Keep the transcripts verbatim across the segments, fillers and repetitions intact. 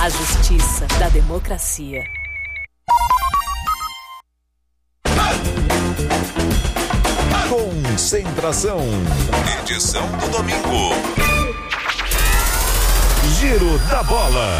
A justiça da democracia. Concentração. Edição do domingo. Giro da bola.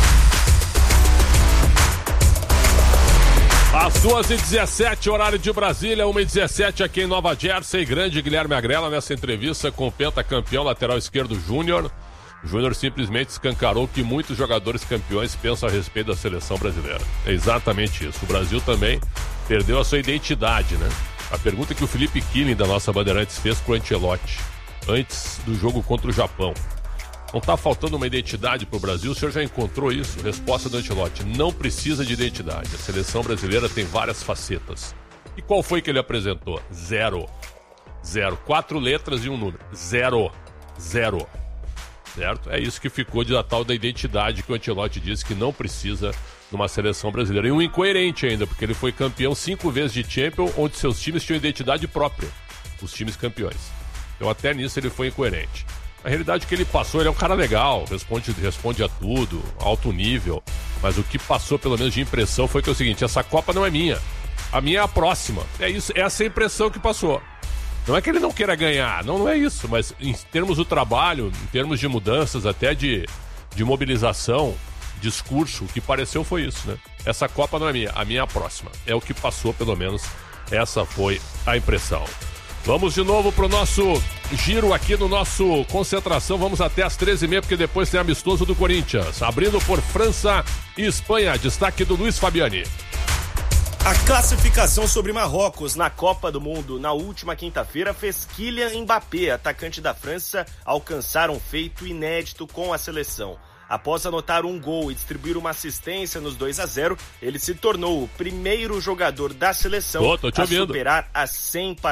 Às duas e dezessete, horário de Brasília, uma e dezessete aqui em Nova Jersey. Grande Guilherme Agrela nessa entrevista com o pentacampeão lateral esquerdo Júnior. Júnior simplesmente escancarou que muitos jogadores campeões pensam a respeito da seleção brasileira. É exatamente isso. O Brasil também perdeu a sua identidade, né? A pergunta que o Felipe Killing da nossa Bandeirantes fez pro Ancelotti antes do jogo contra o Japão. Não tá faltando uma identidade pro Brasil? O senhor já encontrou isso? Resposta do Ancelotti: não precisa de identidade. A seleção brasileira tem várias facetas. E qual foi que ele apresentou? Zero. Zero. Quatro letras e um número. Zero. Zero. Certo? É isso que ficou de tal da identidade que o Ancelotti disse que não precisa numa seleção brasileira. E um incoerente ainda, porque ele foi campeão cinco vezes de Champions, onde seus times tinham identidade própria. Os times campeões. Então até nisso ele foi incoerente. A realidade que ele passou, ele é um cara legal, responde, responde a tudo, alto nível. Mas o que passou, pelo menos de impressão, foi que é o seguinte: essa Copa não é minha. A minha é a próxima. É isso, essa é a impressão que passou. Não é que ele não queira ganhar, não, não é isso. Mas em termos do trabalho, em termos de mudanças, até de, de mobilização, discurso, o que pareceu foi isso, né? Essa Copa não é minha, a minha é a próxima. É o que passou, pelo menos, essa foi a impressão. Vamos de novo pro nosso giro aqui no nosso Concentração. Vamos até às treze e meia, porque depois tem amistoso do Corinthians. Abrindo por França e Espanha. Destaque do Luiz Fabiani. A classificação sobre Marrocos na Copa do Mundo na última quinta-feira fez Kylian Mbappé, atacante da França, alcançar um feito inédito com a seleção. Após anotar um gol e distribuir uma assistência nos dois a zero, ele se tornou o primeiro jogador da seleção Tô, tô te a ouvindo. superar as cem partidas.